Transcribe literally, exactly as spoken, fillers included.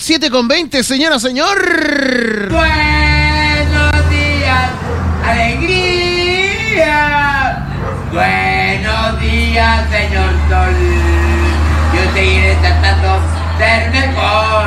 siete con veinte, señora, señor. Buenos días, alegría. Buenos días, señor Sol. Yo seguiré tratando de ser mejor.